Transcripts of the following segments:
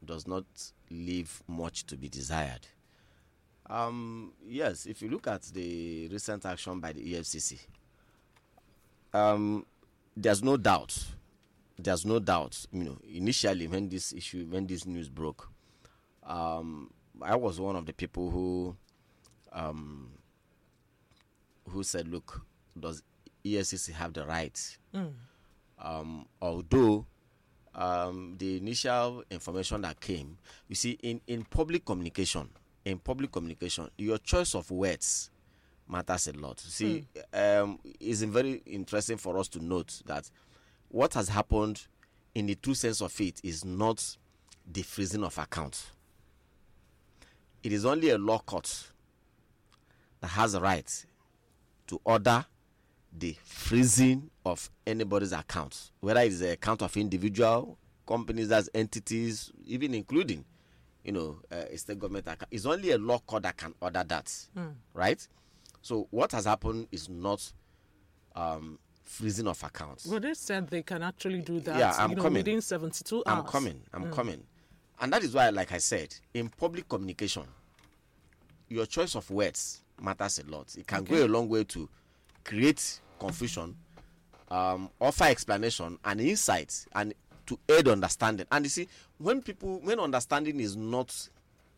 does not leave much to be desired. Yes, if you look at the recent action by the EFCC, there's no doubt. Initially when this news broke, I was one of the people who said, look, does EFCC have the right? Although the initial information that came, you see, in public communication, your choice of words matters a lot. See, it's very interesting for us to note that what has happened in the true sense of it is not the freezing of accounts. It is only a law court that has a right to order the freezing of anybody's account, whether it is an account of individual, companies, as entities, even including, a state government account. It's only a law court that can order that, right? So what has happened is not freezing of accounts. Well, they said they can actually do that. Yeah, I'm coming. Within 72 hours. I'm coming. And that is why, like I said, in public communication, your choice of words matters a lot. It can go a long way to create confusion, offer explanation and insight, and to aid understanding. And you see, when understanding is not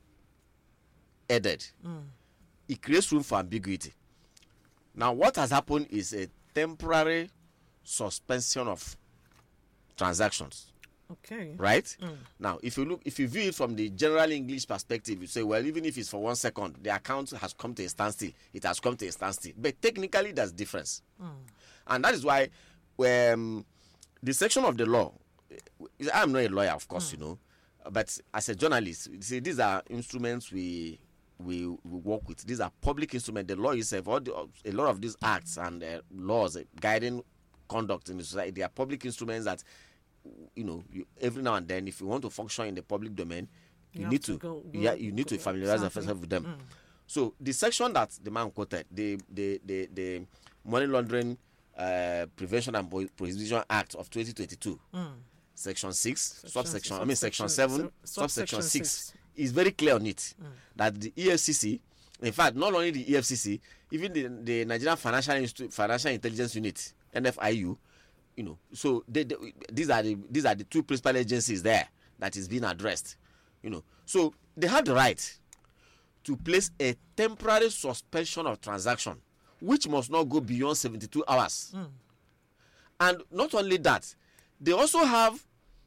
aided, it creates room for ambiguity. Now, what has happened is a temporary suspension of transactions. Okay. Right? Now, if you view it from the general English perspective, you say, well, even if it's for 1 second, the account has come to a standstill. It has come to a standstill. But technically, there's difference. And that is why the section of the law, I'm not a lawyer, of course, but as a journalist, you see, these are instruments we work with. These are public instruments. The law itself, a lot of these acts and laws guiding conduct in the society, they are public instruments that, every now and then, if you want to function in the public domain, you need to familiarize yourself with them. So the section that the man quoted, the Money Laundering Prevention and Prohibition Act of 2022, Section 6, Section 7, subsection 6, is very clear on it that the EFCC, in fact, not only the EFCC, even the Nigerian Financial Intelligence Unit, NFIU, so these are the two principal agencies there that is being addressed. So they have the right to place a temporary suspension of transaction, which must not go beyond 72 hours. And not only that, they also have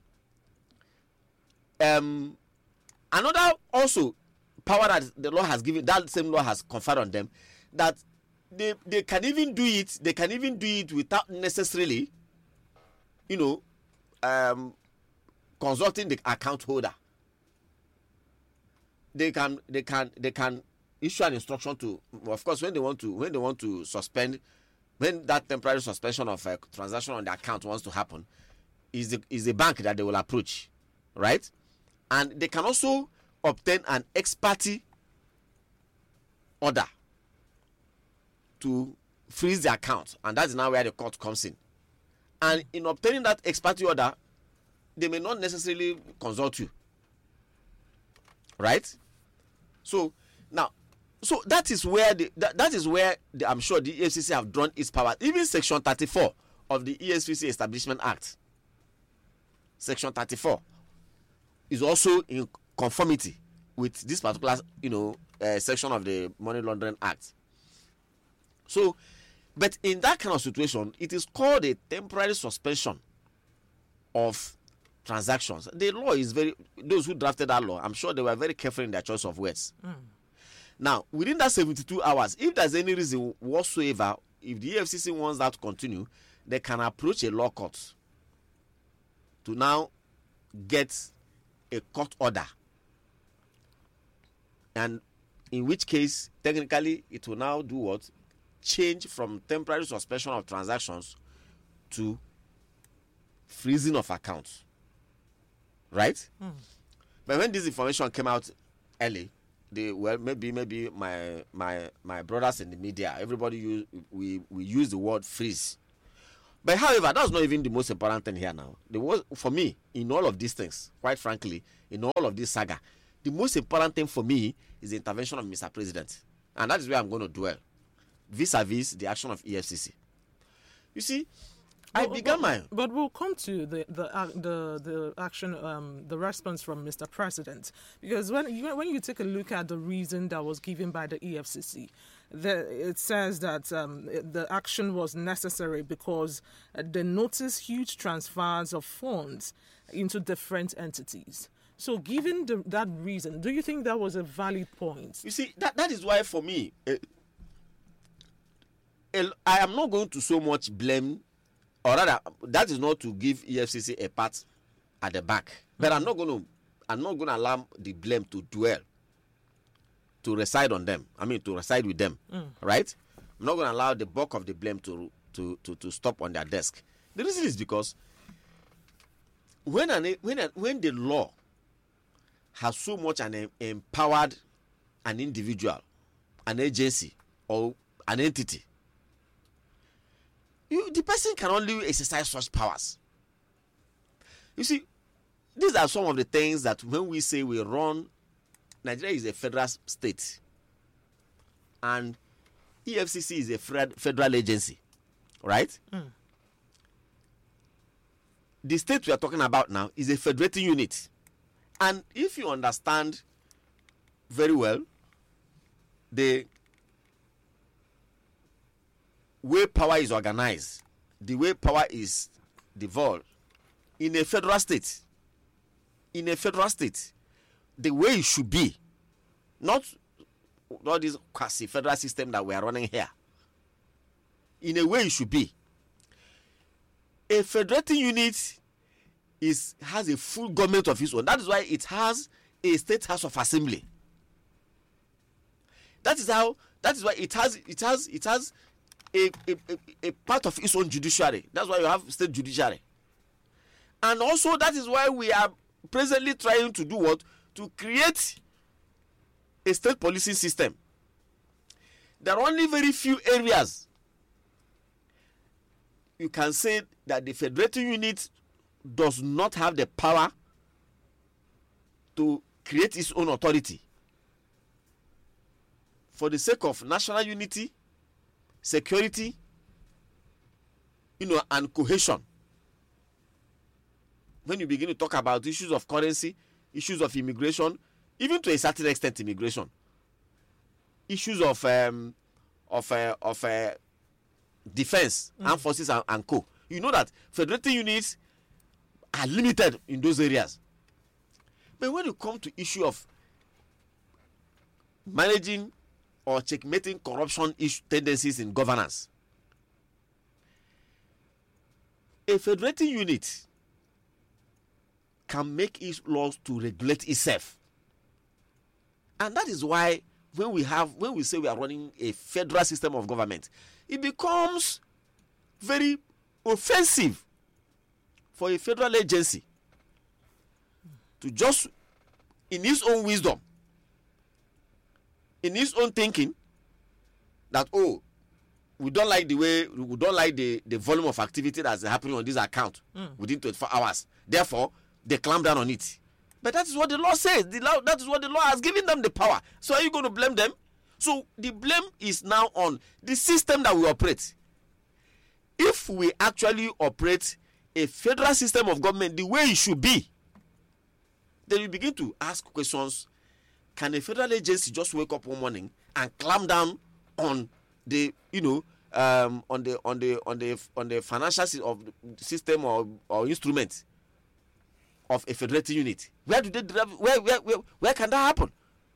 another also power that the law has given, that same law has conferred on them, that they can even do it without necessarily consulting the account holder. They can issue an instruction to, of course, when they want to suspend, when that temporary suspension of a transaction on the account wants to happen, is the bank that they will approach, right? And they can also obtain an ex parte order to freeze the account, and that's now where the court comes in. And in obtaining that ex parte order, they may not necessarily consult you, right? So now, that is where I'm sure the EFCC have drawn its power. Even Section 34 of the EFCC Establishment Act, Section 34, is also in conformity with this particular section of the Money Laundering Act. So, but in that kind of situation, it is called a temporary suspension of transactions. The law is those who drafted that law, I'm sure they were very careful in their choice of words. Now, within that 72 hours, if there's any reason whatsoever, if the EFCC wants that to continue, they can approach a law court to now get a court order. And in which case, technically, it will now do what? Change from temporary suspension of transactions to freezing of accounts. Right? But when this information came out early, maybe my brothers in the media, everybody we use the word freeze. But however, that's not even the most important thing here now. For me, in all of these things, quite frankly, in all of this saga, the most important thing for me is the intervention of Mr. President. And that is where I'm going to dwell, vis-a-vis the action of EFCC. You see, But we'll come to the action, the response from Mr. President, because when you take a look at the reason that was given by the EFCC, it says that the action was necessary because they noticed huge transfers of funds into different entities. So, given that reason, do you think that was a valid point? You see, that is why for me, I am not going to so much blame. Or rather, that is not to give EFCC a pat at the back. But I'm not going to allow the blame to dwell, to reside on them. To reside with them, right? I'm not going to allow the bulk of the blame to stop on their desk. The reason is because when the law has so much empowered an individual, an agency, or an entity, the person can only exercise such powers. You see, these are some of the things that when we say we run, Nigeria is a federal state, and EFCC is a federal agency, right? The state we are talking about now is a federating unit. And if you understand very well the way power is organized, the way power is devolved in a federal state, the way it should be, not this quasi-federal system that we are running here, in a way it should be. A federating unit has a full government of its own. That is why it has a state house of assembly. That is why it has a part of its own judiciary. That's why you have state judiciary. And also that is why we are presently trying to do what? To create a state policing system. There are only very few areas you can say that the federating unit does not have the power to create its own authority. For the sake of national unity, security, and cohesion. When you begin to talk about issues of currency, issues of immigration, even to a certain extent immigration, issues of defense, armed forces and co. You know that federating units are limited in those areas. But when you come to issue of managing or checkmating corruption tendencies in governance, a federating unit can make its laws to regulate itself. And that is why when we say we are running a federal system of government, it becomes very offensive for a federal agency to just, in its own wisdom, in its own thinking, that we don't like the volume of activity that's happening on this account within 24 hours. Therefore, they clamp down on it. But that is what the law says. That is what the law has given them the power. So are you going to blame them? So the blame is now on the system that we operate. If we actually operate a federal system of government the way it should be, then you begin to ask questions. Can a federal agency just wake up one morning and clamp down on the on the financial system or instrument of a federating unit? Where do they where can that happen?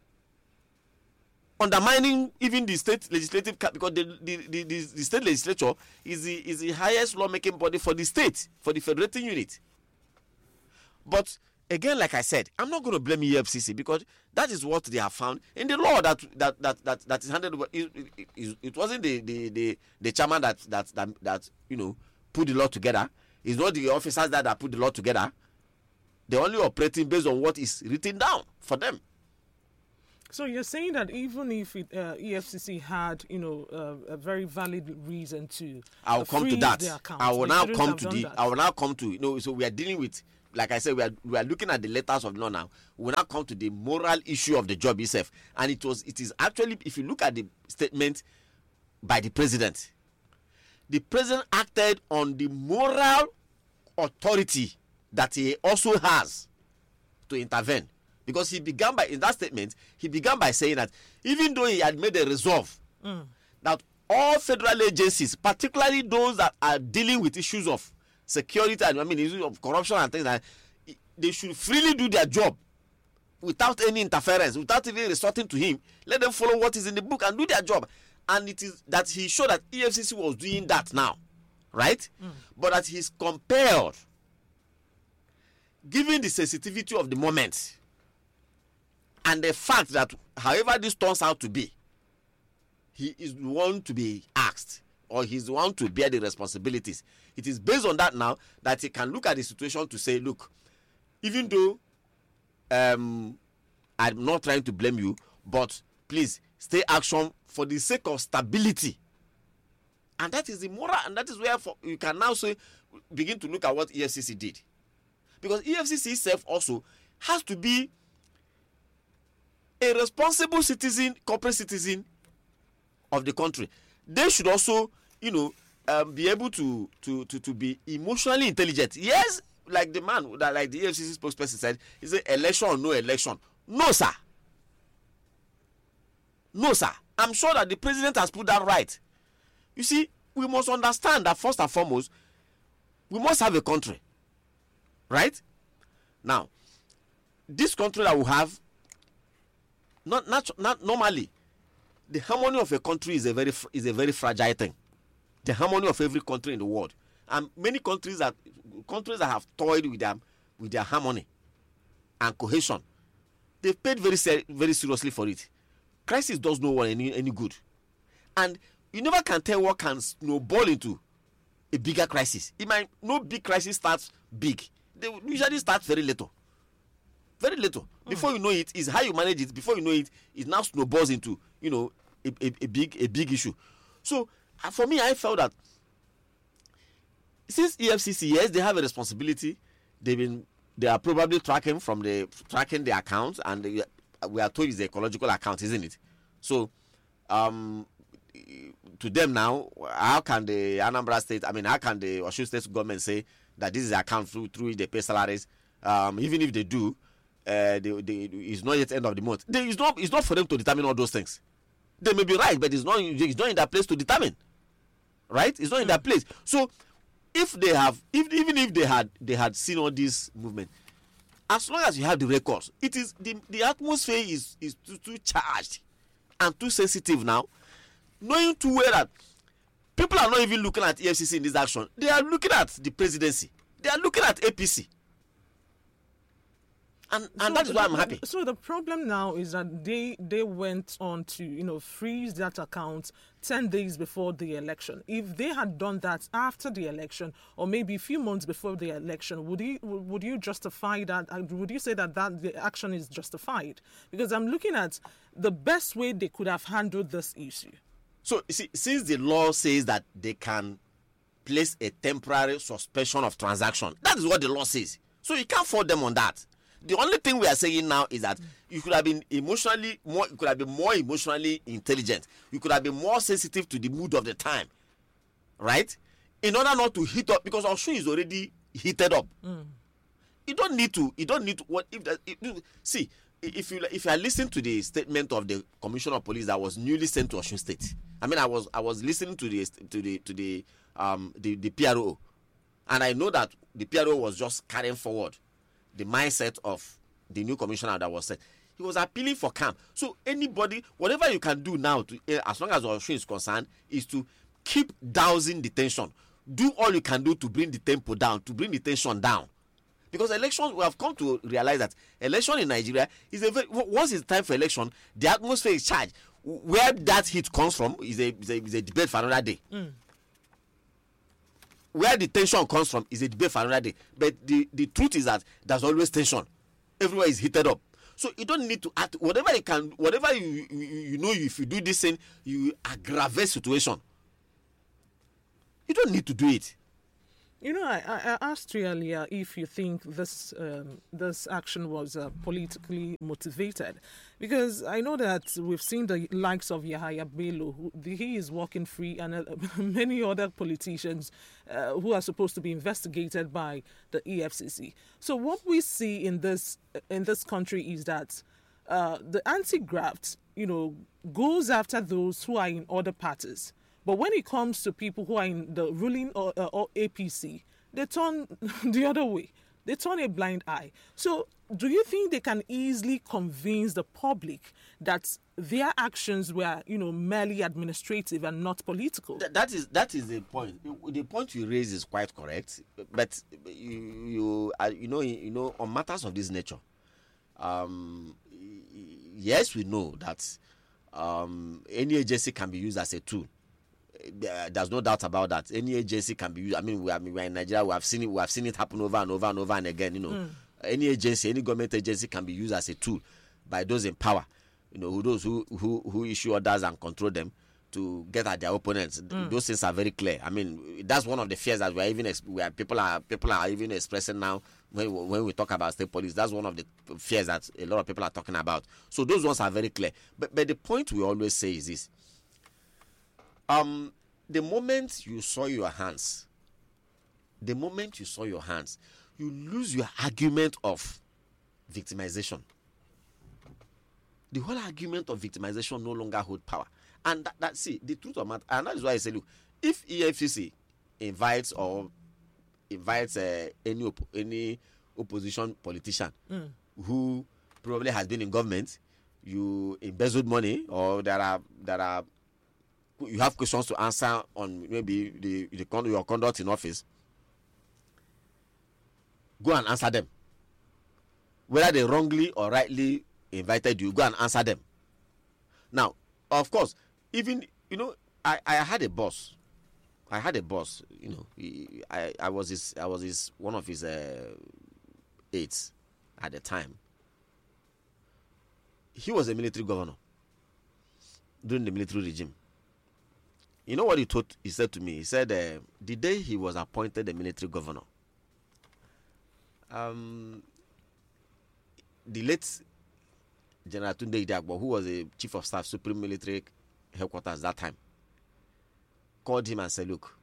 Undermining even the state legislative, because the state legislature is the highest lawmaking body for the state, for the federating unit. But again, like I said, I'm not going to blame EFCC, because that is what they have found in the law that is handed over. It wasn't the chairman that put the law together. It's not the officers that put the law together. They're only operating based on what is written down for them. So you're saying that even if EFCC had, a very valid reason to I'll come to freeze that. their account, I will now come to that. I will now come to so we are dealing with, like I said, we are looking at the letters of law now. We will now come to the moral issue of the job itself. And it is actually, if you look at the statement by the president acted on the moral authority that he also has to intervene. Because in that statement, he began by saying that even though he had made a resolve that all federal agencies, particularly those that are dealing with issues of security and issues of corruption and things like that, they should freely do their job without any interference, without even resorting to him. Let them follow what is in the book and do their job. And it is that he showed that EFCC was doing that now, right? But that he's compelled, given the sensitivity of the moment and the fact that however this turns out to be, he is the one to be asked, or he's the one to bear the responsibilities. It is based on that now that he can look at the situation to say, look, even though I'm not trying to blame you, but please stay action for the sake of stability. And that is the moral, and that is where you can now begin to look at what EFCC did. Because EFCC itself also has to be a responsible citizen, corporate citizen of the country. They should also, be able to be emotionally intelligent. Yes, like the man, like the EFCC spokesperson said, is it election or no election? No, sir. No, sir. I'm sure that the president has put that right. You see, we must understand that first and foremost, we must have a country. Right? Now, this country that we have, not normally, the harmony of a country is a very fragile thing. The harmony of every country in the world, and many countries that have toyed with their harmony and cohesion, they've paid very seriously for it. Crisis does no one any good, and you never can tell what can snowball into a bigger crisis. No big crisis starts big. They usually start very little. Very little. Before you know it, is how you manage it. Before you know it, it now snowballs into a big issue. So for me, I felt that since EFCC, yes, they have a responsibility. They are probably tracking the accounts, and we are told it's the ecological account, isn't it? So to them now, how can the Anambra State, how can the Osun State government say that this is the account through which they pay salaries? Even if they do, it's not yet end of the month. It's not for them to determine all those things. They may be right, but it's not in their place to determine. Right? It's not in their place. So if they have, even if they had seen all this movement, as long as you have the records, it is the atmosphere is too charged and too sensitive now. Knowing too well that people are not even looking at EFCC in this action, they are looking at the presidency. They are looking at APC. And that is why I'm happy. So the problem now is that they went on to freeze that account 10 days before the election. If they had done that after the election, or maybe a few months before the election, would you justify that? Would you say that the action is justified? Because I'm looking at the best way they could have handled this issue. So you see, since the law says that they can place a temporary suspension of transaction, that is what the law says. So you can't fault them on that. The only thing we are saying now is that you could have been more emotionally intelligent. You could have been more sensitive to the mood of the time, right? In order not to heat up, because Osun is already heated up. You don't need to. See, if you are listening to the statement of the Commissioner of Police that was newly sent to Osun State, I was listening to the PRO, and I know that the PRO was just carrying forward the mindset of the new commissioner that was set. He was appealing for calm. So anybody, whatever you can do now, as long as Osun is concerned, is to keep dousing the tension. Do all you can do to bring the tempo down, to bring the tension down. Because elections, we have come to realize that election in Nigeria is once it's time for election, the atmosphere is charged. Where that heat comes from is a debate for another day. Where the tension comes from is a debate for another day. But the truth is that there's always tension. Everywhere is heated up. So you don't need to act. Whatever you can, whatever you know, if you do this thing, you aggravate situation. You don't need to do it. You know, I asked you earlier if you think this action was politically motivated, because I know that we've seen the likes of Yahaya Bello, he is walking free, and many other politicians who are supposed to be investigated by the EFCC. So what we see in this country is that the anti-graft, goes after those who are in other parties. But when it comes to people who are in the ruling or APC, they turn the other way. They turn a blind eye. So do you think they can easily convince the public that their actions were, merely administrative and not political? That is the point. The point you raise is quite correct. But you on matters of this nature, yes, we know that any agency can be used as a tool. There's no doubt about that. Any agency can be used. I mean, we're in Nigeria. We have seen it happen over and over and over and again. Any agency, any government agency can be used as a tool by those in power. Those who issue orders and control them to get at their opponents. Those things are very clear. I mean, that's one of the fears that people are even expressing now when we talk about state police. That's one of the fears that a lot of people are talking about. So those ones are very clear. But the point we always say is this. The moment you soil your hands, you lose your argument of victimization. The whole argument of victimization no longer hold power. And see, the truth of matter, and that is why I say, look, if EFCC invites any opposition politician who probably has been in government, you embezzled money, or you have questions to answer on maybe your conduct in office, go and answer them. Whether they wrongly or rightly invited you, go and answer them. Now, of course, even, I had a boss. I was one of his aides at the time. He was a military governor during the military regime. You know what he said to me? He said the day he was appointed the military governor, the late General Tunde Idiagbo, who was a chief of staff, Supreme Military Headquarters that time, called him and said, look,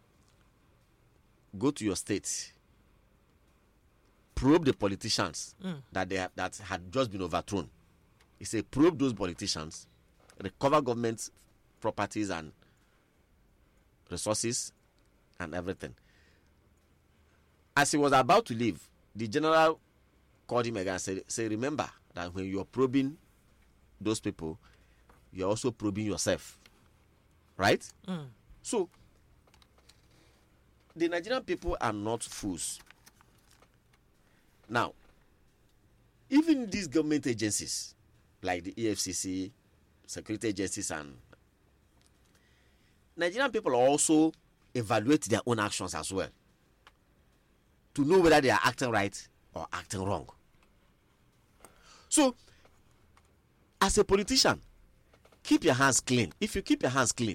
go to your state, probe the politicians that had just been overthrown. He said, probe those politicians, recover government properties and resources and everything. As he was about to leave, the general called him again and said, remember that when you're probing those people, you're also probing yourself. Right? So, the Nigerian people are not fools. Now, even these government agencies, like the EFCC, security agencies, and Nigerian people also evaluate their own actions as well to know whether they are acting right or acting wrong. So, as a politician, keep your hands clean. If you keep your hands clean,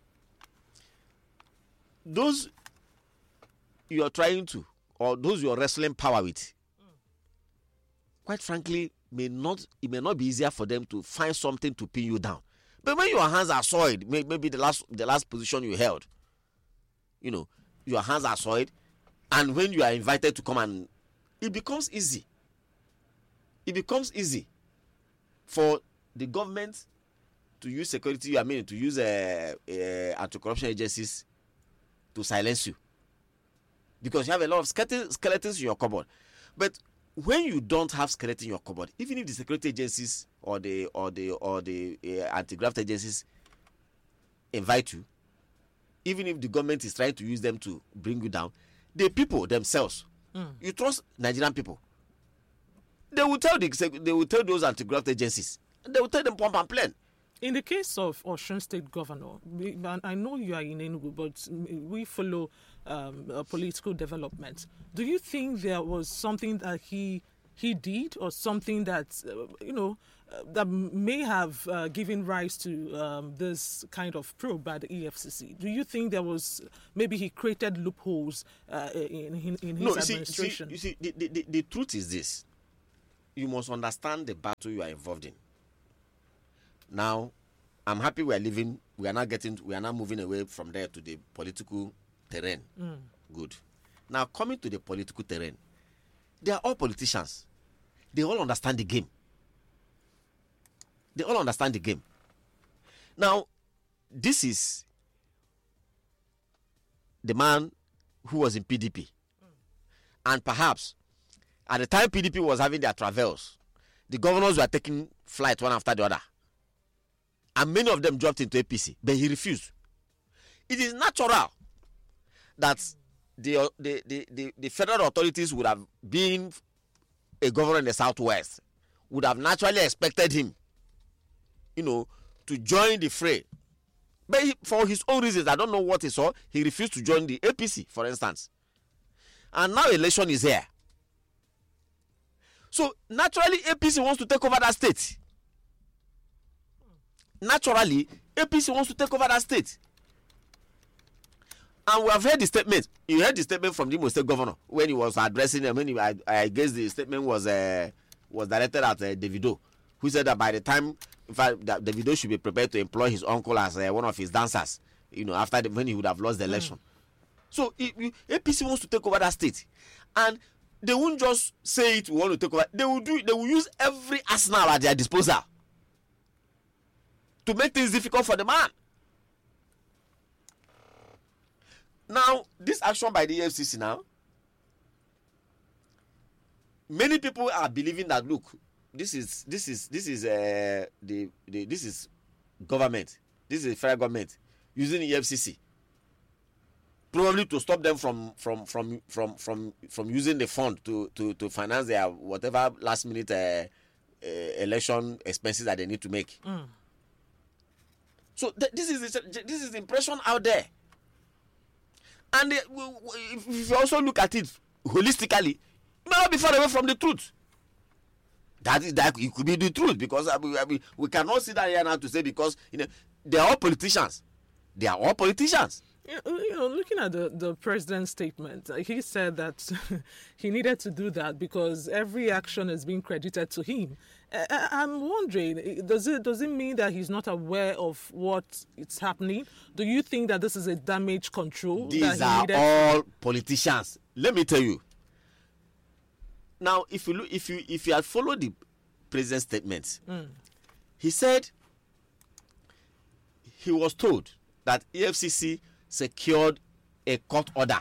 those you are trying to, or those you are wrestling power with, quite frankly, it may not be easier for them to find something to pin you down. But when your hands are soiled, maybe the last position you held, your hands are soiled, and when you are invited to come, and it becomes easy. It becomes easy for the government to use security, to use anti-corruption agencies to silence you, because you have a lot of skeletons in your cupboard. But when you don't have skeleton in your cupboard, even if the security agencies or the anti-graft agencies invite you, even if the government is trying to use them to bring you down, the people themselves, you trust Nigerian people. They will tell those anti-graft agencies. They will tell them pump and plan. In the case of Osun State Governor, I know you are in Enugu, but we follow political development. Do you think there was something that he he did, or something that that may have given rise to this kind of probe by the EFCC? Do you think there was maybe he created loopholes in his administration? You see, the truth is this: you must understand the battle you are involved in. Now, I'm happy we are now moving away from there to the political terrain. Good. Now, coming to the political terrain, they are all politicians. They all understand the game. Now, this is the man who was in PDP. And perhaps, at the time PDP was having their travails, the governors were taking flight one after the other. And many of them dropped into APC, but he refused. It is natural that the federal authorities would have been a governor in the Southwest, would have naturally expected him, to join the fray. But for his own reasons, I don't know what he saw, he refused to join the APC, for instance. And now election is here. So naturally, APC wants to take over that state. And we have heard the statement. You heard the statement from the Imo State governor when he was addressing them. I guess the statement was directed at Davido, who said that by the time, in fact, that Davido should be prepared to employ his uncle as one of his dancers, when he would have lost the election. So APC wants to take over that state, and they won't just say it, we want to take over. They will use every arsenal at their disposal to make things difficult for the man. Now, this action by the EFCC now, many people are believing that, look, this is government. This is federal government using the EFCC probably to stop them from using the fund to finance their whatever last minute election expenses that they need to make. So this is the impression out there. And if you also look at it holistically, it may not be far away from the truth. That it could be the truth, because we cannot sit down here now to say, because they are all politicians. Looking at the president's statement, he said that he needed to do that because every action is being credited to him. I'm wondering, does it mean that he's not aware of what is happening? Do you think that this is a damage control? These are all politicians. Let me tell you. Now, if you had followed the president's statement, he said he was told that EFCC secured a court order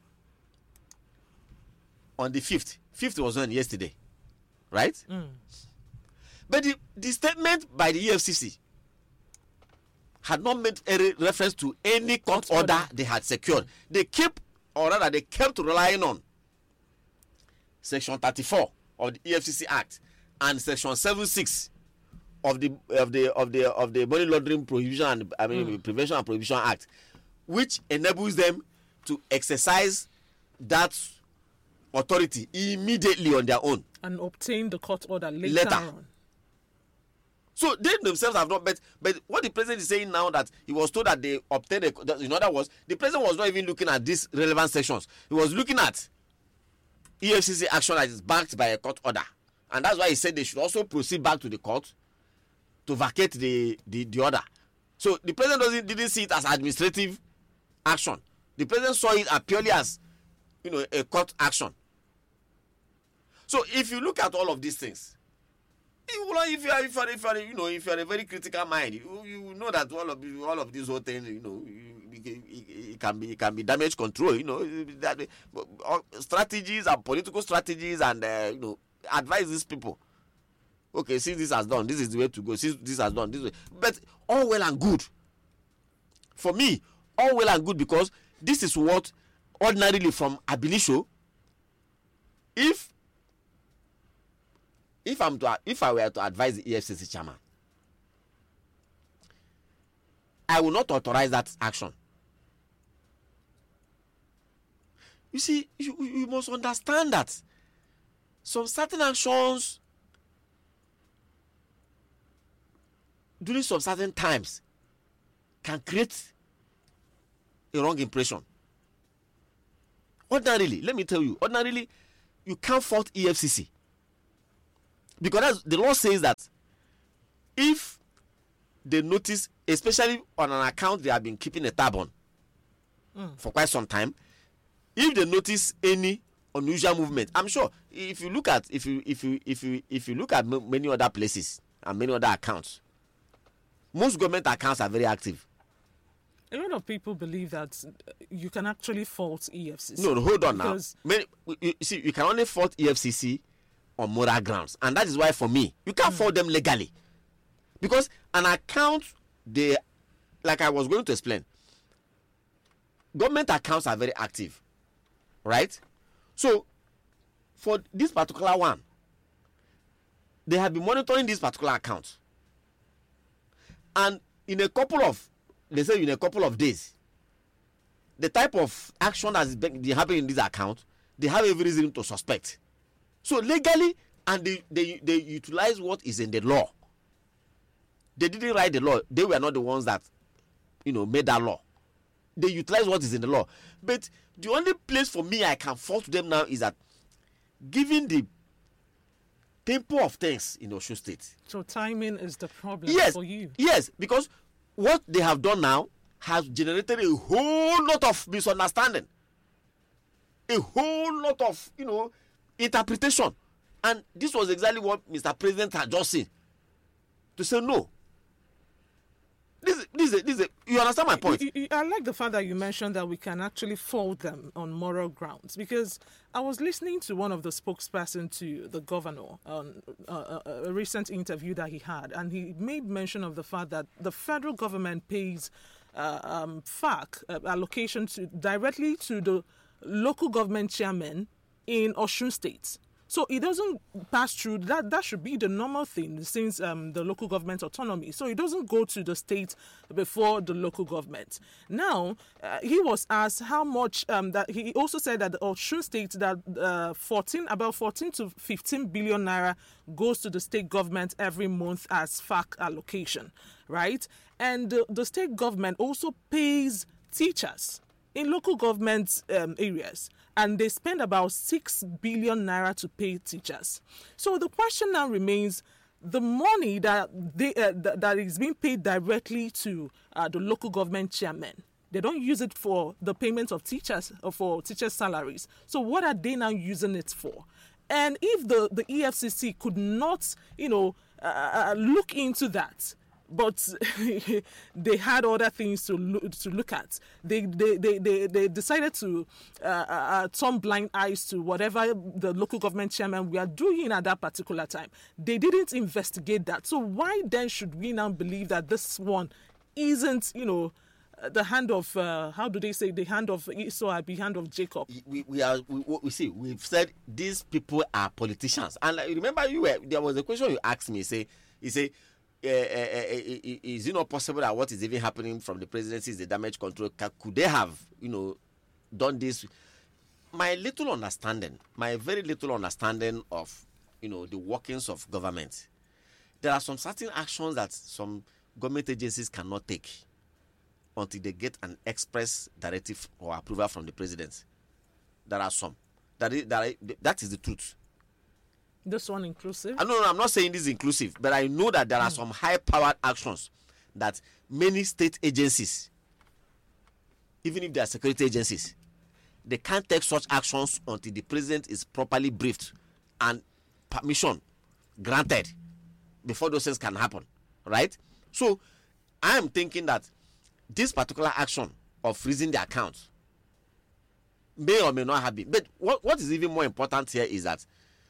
on the 5th. 5th was on yesterday, right? But the statement by the EFCC had not made any reference to any court order they had secured. They kept relying on Section 34 of the EFCC Act and Section 76 of the Money Laundering Prohibition and Prevention and Prohibition Act, which enables them to exercise that authority immediately on their own and obtain the court order later on. So they themselves have not, but what the president is saying now, that he was told that they obtained in other words, the president was not even looking at these relevant sections. He was looking at EFCC action that is backed by a court order, and that's why he said they should also proceed back to the court to vacate the order. So the president didn't see it as administrative action. The president saw it purely as a court action. So if you look at all of these things, if you are a very critical mind, you know that all of these whole things, it can be damage control. That strategies and political strategies, and advise these people. Okay, since this has done, this is the way to go. Since this has done, this way. But all well and good. For me, all well and good, because this is what ordinarily from Abilisho, if I were to advise the EFCC chairman, I will not authorize that action. You see, you must understand that some certain actions during some certain times can create a wrong impression. Ordinarily, let me tell you, ordinarily, you can't fault EFCC. Because the law says that if they notice, especially on an account they have been keeping a tab on for quite some time, if they notice any unusual movement, I'm sure if you look at many other places and many other accounts, most government accounts are very active. A lot of people believe that you can actually fault EFCC. No, hold on now. You see, you can only fault EFCC on moral grounds, and that is why, for me, you can't fault them legally, because an account, they, like I was going to explain, government accounts are very active, right? So, for this particular one, they have been monitoring this particular account, and in a couple of days, the type of action that is happening in this account, they have every reason to suspect. So legally, and they utilize what is in the law. They didn't write the law. They were not the ones that, made that law. They utilize what is in the law. But the only place for me I can fault them now is that, given the tempo of things in Osun State. So timing is the problem for you. Yes, because what they have done now has generated a whole lot of misunderstanding, a whole lot of interpretation, and this was exactly what Mr. President had just said, to say no. You understand my point? I like the fact that you mentioned that we can actually fault them on moral grounds, because I was listening to one of the spokesperson to the governor on a recent interview that he had, and he made mention of the fact that the federal government pays FAC allocation directly to the local government chairman in Osun State. So it doesn't pass through, that should be the normal thing since the local government autonomy. So it doesn't go to the state before the local government. Now, he was asked how much, that he also said that the Osun State, that about 14 to 15 billion naira goes to the state government every month as FAC allocation, right? And the state government also pays teachers in local government areas, and they spend about 6 billion naira to pay teachers. So the question now remains, the money that that is being paid directly to the local government chairman, they don't use it for the payment of teachers or for teachers' salaries. So what are they now using it for? And if the EFCC could not, look into that, but they had other things to look at. They decided to turn blind eyes to whatever the local government chairman were doing at that particular time. They didn't investigate that. So why then should we now believe that this one isn't, the hand of how do they say, the hand of Esau, the hand of Jacob? We've said these people are politicians, and remember there was a question you asked me. You say. Is it not possible that what is even happening from the presidency is the damage control? Could they have, done this? My very little understanding of, the workings of government. There are some certain actions that some government agencies cannot take until they get an express directive or approval from the president. There are some. That is the truth. This one inclusive? No, I'm not saying this is inclusive, but I know that there are some high-powered actions that many state agencies, even if they are security agencies, they can't take such actions until the president is properly briefed and permission granted before those things can happen, right? So I am thinking that this particular action of freezing the account may or may not have been. But what is even more important here is that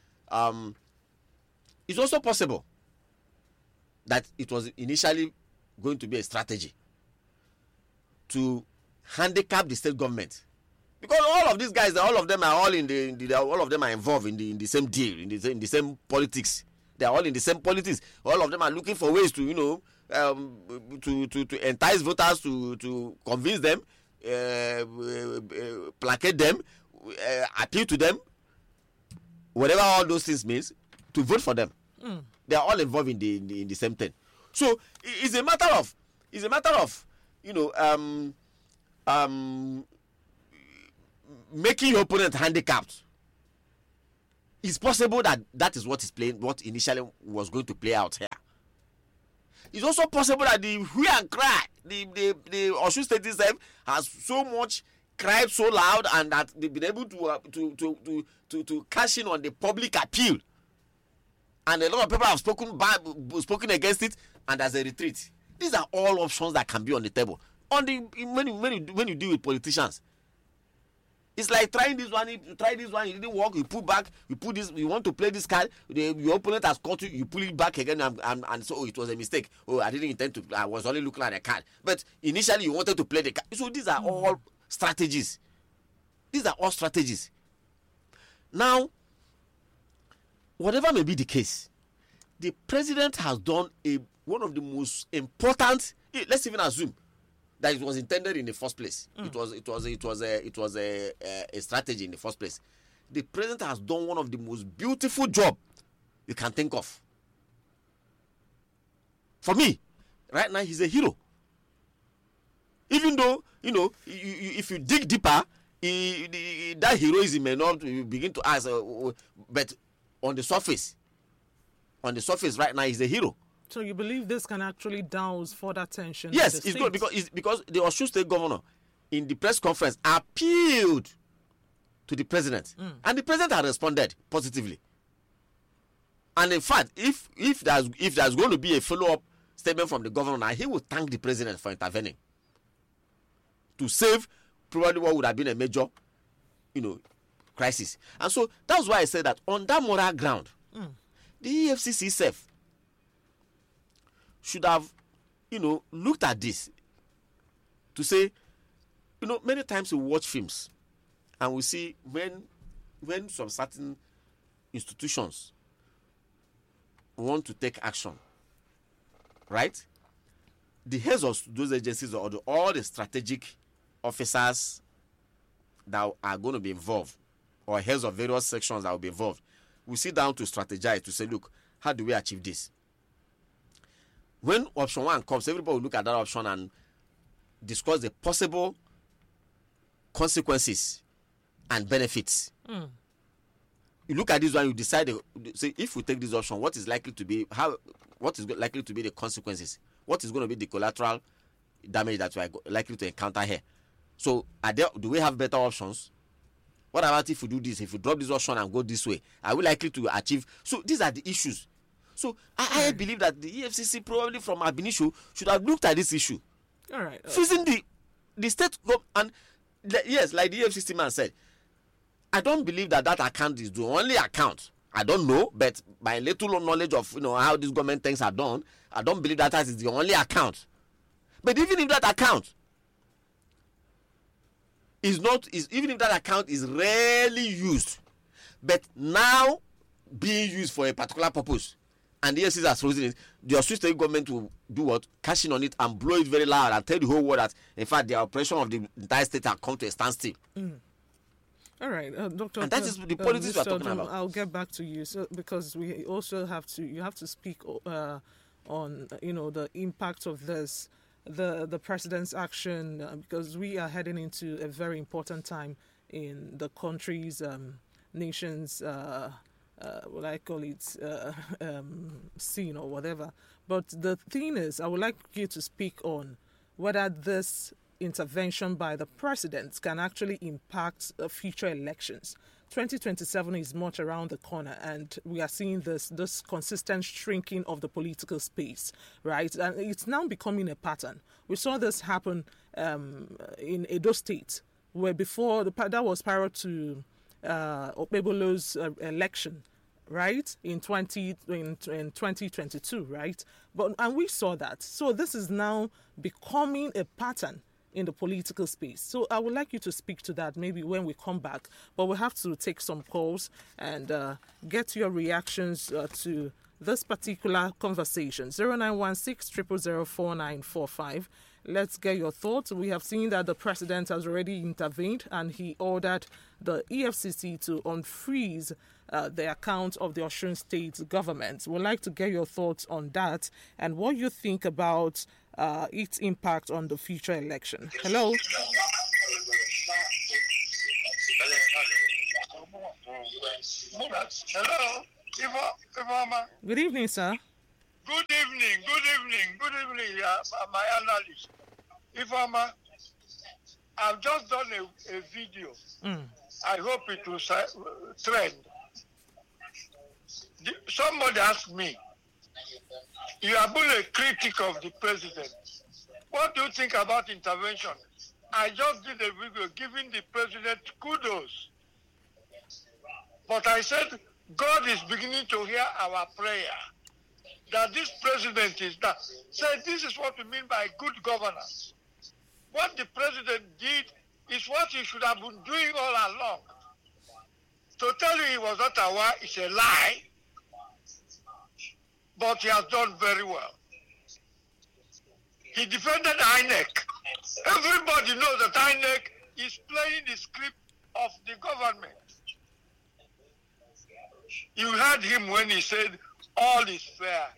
it's also possible that it was initially going to be a strategy to handicap the state government, because all of these guys, all of them are all all of them are involved in the same deal, in the same politics. They are all in the same politics. All of them are looking for ways to to entice voters, to convince them, placate them, appeal to them. whatever all those things means, to vote for them. They are all involved in the same thing. So it's a matter of making your opponent handicapped. It's possible that is what initially was going to play out here. It's also possible that the hue and cry, the Osun State itself has so much cried so loud, and that they've been able to cash in on the public appeal, and a lot of people have spoken against it, and there's a retreat. These are all options that can be on the table. When you deal with politicians, it's like trying this one. You try this one, it didn't work. You pull back. You put this. You want to play this card. Your opponent has caught you. You pull it back again, and so it was a mistake. Oh, I didn't intend to. I was only looking at the card. But initially, you wanted to play the card. So these are all strategies. These are all strategies. Now, whatever may be the case, the president has done one of the most important. Let's even assume that it was intended in the first place. It was a strategy in the first place. The president has done one of the most beautiful job you can think of. For me, right now he's a hero. Even though if you dig deeper, that heroism may not begin to ask. But on the surface, right now he's a hero. So you believe this can actually douse further tension? Yes, it's good because the Osun State governor in the press conference appealed to the president, and the president had responded positively. And in fact, if there's going to be a follow-up statement from the governor, he will thank the president for intervening to save probably what would have been a major, crisis. And so that's why I said that on that moral ground, the EFCC itself should have, looked at this to say, many times we watch films and we see when some certain institutions want to take action, right? The heads of those agencies or all the strategic officers that are going to be involved, or heads of various sections that will be involved, we sit down to strategize to say, look, how do we achieve this? When option one comes, everybody will look at that option and discuss the possible consequences and benefits. You look at this one, you decide, say, if we take this option, what is likely to be the consequences? What is going to be the collateral damage that we are likely to encounter here? So, do we have better options? What about if we do this? If we drop this option and go this way, are we likely to achieve? So, these are the issues. So I believe that the EFCC probably from ab initio should have looked at this issue. All right. Freezing the state and yes, like the EFCC man said, I don't believe that account is the only account. I don't know, but by little knowledge of how these government things are done, I don't believe that is the only account. But even if that account even if that account is rarely used, but now being used for a particular purpose, and the EFCC has frozen it, the Osun State government will do what? Cash in on it and blow it very loud and tell the whole world that, in fact, the operation of the entire state has come to a standstill. All right, Dr. And that is the politics we are talking about. I'll get back to you, because we also have to speak on the impact of this, the president's action, because we are heading into a very important time in the country's nation's. What I call it, scene or whatever. But the thing is, I would like you to speak on whether this intervention by the president can actually impact future elections. 2027 is much around the corner, and we are seeing this consistent shrinking of the political space, right? And it's now becoming a pattern. We saw this happen in Edo State, where before that was prior to Okpebholo's election, right, in 2022, right? And we saw that. So this is now becoming a pattern in the political space. So I would like you to speak to that maybe when we come back. But we have to take some calls and get your reactions to this particular conversation. 0916 0004945 Let's get your thoughts. We have seen that the president has already intervened and he ordered the EFCC to unfreeze the account of the Osun State government. We'd like to get your thoughts on that and what you think about its impact on the future election. Hello? Hello, Ifeoma. Good evening, sir. Good evening, my analyst. Ifeoma, I've just done a video. I hope it will trend. Somebody asked me, you have been a critic of the president. What do you think about intervention? I just did a video giving the president kudos. But I said, God is beginning to hear our prayer. That this president is that. Said this is what we mean by good governance. What the president did is what he should have been doing all along. To tell you he was not aware is a lie. But he has done very well. He defended INEC. Everybody knows that INEC is playing the script of the government. You heard him when he said, all is fair.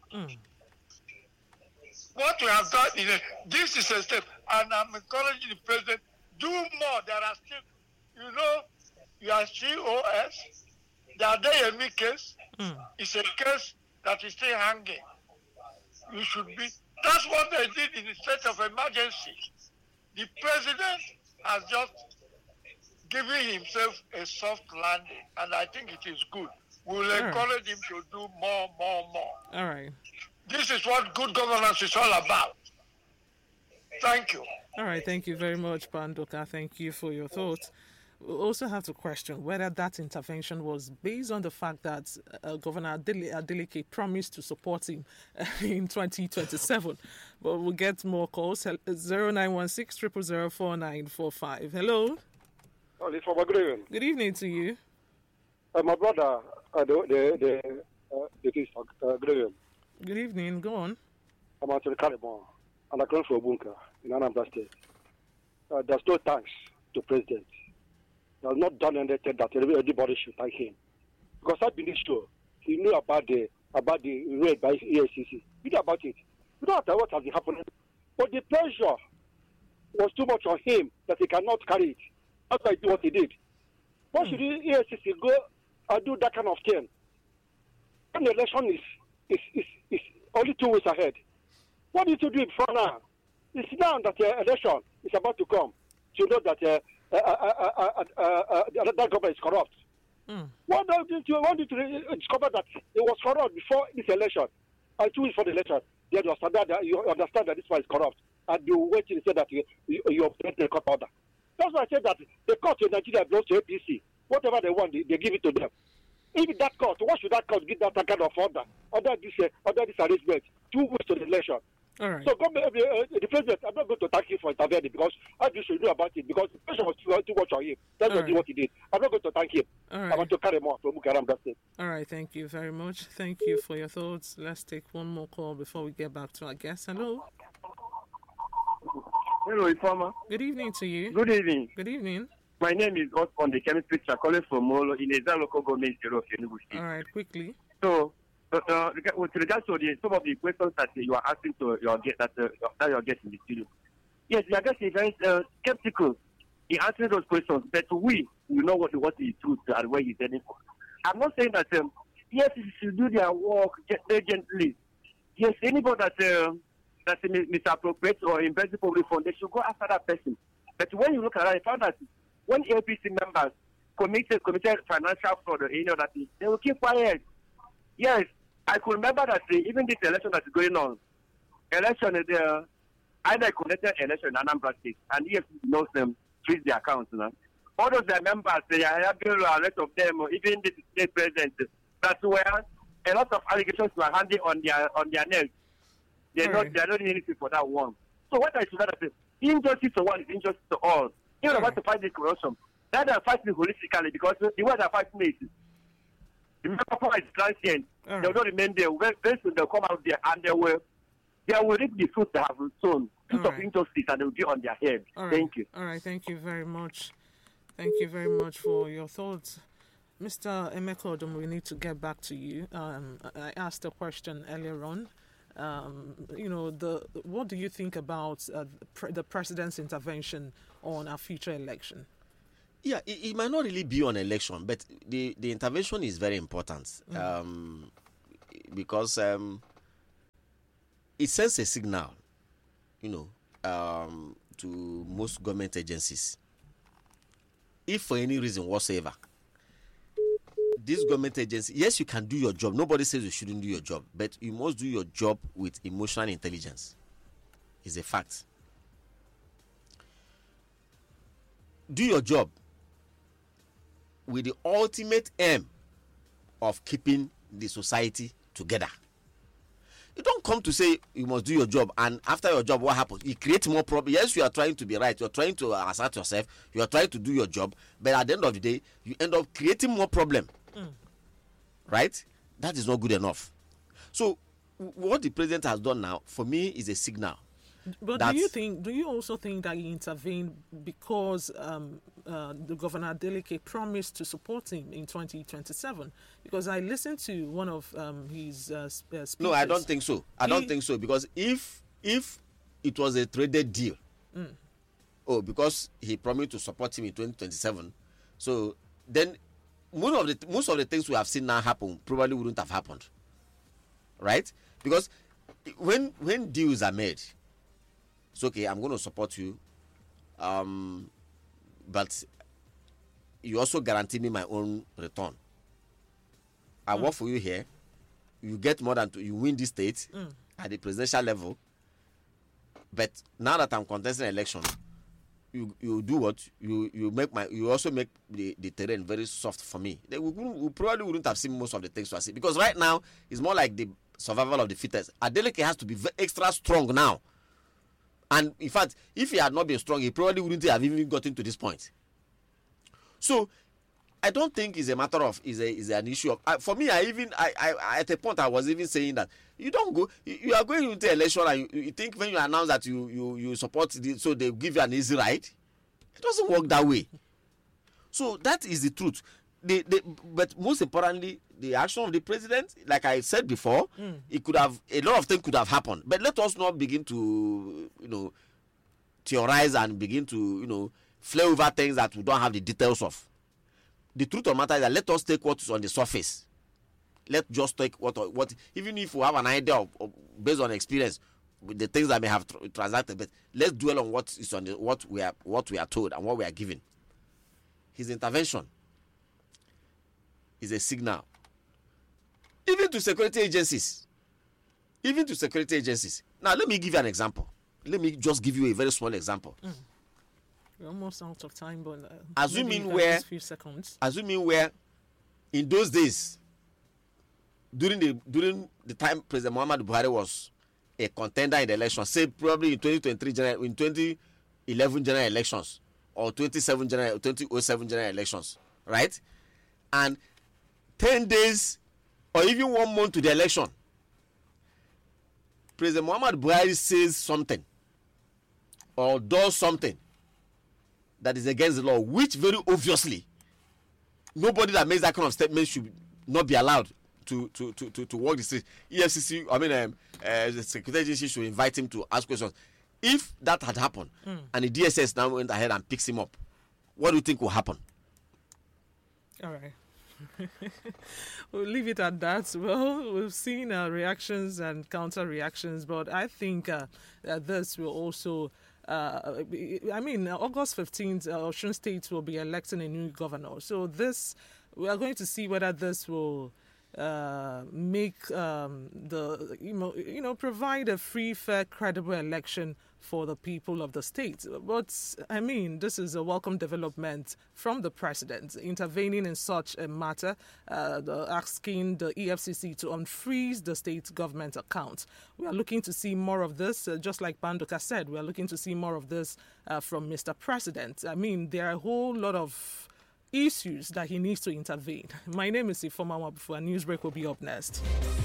What we have done is, this is a step, and I'm encouraging the president, do more. There are still, you are COS, the Adeyemi case, it's a case that is still hanging. You should be, that's what they did in the state of emergency. The president has just given himself a soft landing, and I think it is good. We'll encourage him to do more. All right. This is what good governance is all about. Thank you. All right. Thank you very much, Pandoka. Thank you for your thoughts. We also have to question whether that intervention was based on the fact that Governor Adeleke promised to support him in 2027. But we'll get more calls. 0916 000 4945. Hello. Good evening. Good evening to you. My brother, good evening. Good evening. Go on. I'm out to the Caliban, and I come from a bunker in Anambra State. There's no thanks to President. He has not done anything that everybody should thank him. Because I've been sure he knew about the raid by EFCC. He knew about it. You don't know what has been happening. But the pressure was too much on him that he cannot carry it. That's why he did what he did. Why should the EFCC go and do that kind of thing? When the election is only 2 weeks ahead. What did you do before now? It's now that the election is about to come. You know that that government is corrupt. Why did you discover that it was corrupt before this election? And 2 weeks for the election, you understand that this one is corrupt. And you wait to say that you obtain the court order. That's why I said that the court in Nigeria belongs to APC. Whatever they want, they give it to them. Even that court, what should that court give that kind of order? Under this arrangement, 2 weeks to the election. All right. So the president, I'm not going to thank him for intervening because I just should know about it because the pressure was too much on him. That's what he did. I'm not going to thank him. All right. I want to carry more from Mukaram. That's it. All right. Thank you very much. Thank you for your thoughts. Let's take one more call before we get back to our guest. Hello. Hello, Ifeoma. Good evening to you. Good evening. Good evening. My name is Osborne, the chemist teacher, calling from Molo in the local government area of Enugu State. All right, quickly. So, with regards to some of the questions that you are asking to your guest, that your guest in the studio, yes, your guest is very skeptical in answering those questions, but we know what the truth and where he's heading for. I'm not saying that yes, you should do their work gently. Yes, anybody that misappropriates or invests public fund, they should go after that person. But when you look at it, I found that when APC members committed financial fraud or any other thing, they will keep quiet. Yes, I could remember that even this election that is going on, election is there, either connected election in Anambra State, and EFCC knows them, freeze their accounts. All those members, they are having a lot of them, even the state president, that's where a lot of allegations were handed on their necks. They're not doing anything for that one. So what I should say, injustice to one is injustice to all. Even about to fight this corruption, that are fighting holistically because the way they're fighting is the power is transient. They will not remain there. Very soon they'll come out there and they will reap the fruit they have sown. conflict of interest and it will be on their head. Thank you. All right, thank you very much. Thank you very much for your thoughts. Mr. Emeka Odum, we need to get back to you. I asked a question earlier on. What do you think about the president's intervention on our future election? Yeah, it might not really be on election, but the intervention is very important because it sends a signal, to most government agencies. If for any reason whatsoever, this government agency, yes, you can do your job. Nobody says you shouldn't do your job, but you must do your job with emotional intelligence. It's a fact. Do your job with the ultimate aim of keeping the society together. You don't come to say you must do your job, and after your job, what happens? You create more problems. Yes, you are trying to be right. You are trying to assert yourself. You are trying to do your job, but at the end of the day, you end up creating more problem. Right? That is not good enough. So, what the president has done now, for me, is a signal. But do you also think that he intervened because the Governor Adeleke promised to support him in 2027? Because I listened to one of his speeches. No, I don't think so. I don't think so, because if it was a traded deal, because he promised to support him in 2027, so then most of the things we have seen now happen probably wouldn't have happened, right? Because when deals are made, it's okay, I'm going to support you, but you also guarantee me my own return. I work for you here. You get more than you win this state at the presidential level. But now that I'm contesting an election, you do what you also make the terrain very soft for me. We probably wouldn't have seen most of the things I see, because right now it's more like the survival of the fittest. Adeleke has to be extra strong now. And in fact, if he had not been strong, he probably wouldn't have even gotten to this point. So, I don't think it's a matter of is an issue of. For me, I at a point I was even saying that you don't go. You are going into election and you think when you announce that you support this, so they give you an easy ride. It doesn't work that way. So that is the truth. But most importantly, the action of the president, like I said before, it could have, a lot of things could have happened. But let us not begin to, theorize and begin to, flare over things that we don't have the details of. The truth of the matter is that let us take what is on the surface. Let's just take what even if we have an idea of based on experience with the things that may have transacted, but let's dwell on what is on what we are told and what we are given. His intervention is a signal. Even to security agencies. Now, let me give you an example. Let me just give you a very small example. We're almost out of time, but assuming few seconds. Assuming where in those days, during the time President Muhammadu Buhari was a contender in the election, say probably in 2023 in 2011 general elections or 2007 general elections, right? And 10 days or even 1 month to the election, President Muhammadu Buhari says something or does something that is against the law, which very obviously nobody that makes that kind of statement should not be allowed to walk the street. EFCC, the security agency should invite him to ask questions. If that had happened and the DSS now went ahead and picks him up, what do you think will happen? All right. We'll leave it at that. Well, we've seen reactions and counter reactions, but I think this will also August 15th, Osun State will be electing a new governor. So we are going to see whether this will make provide a free, fair, credible election for the people of the state. But this is a welcome development from the president intervening in such a matter, asking the EFCC to unfreeze the state government account. We are looking to see more of this, just like Bandoka said. We are looking to see more of this from Mr. President. There are a whole lot of issues that he needs to intervene. My name is Ifoma Wabufu, and Newsbreak will be up next.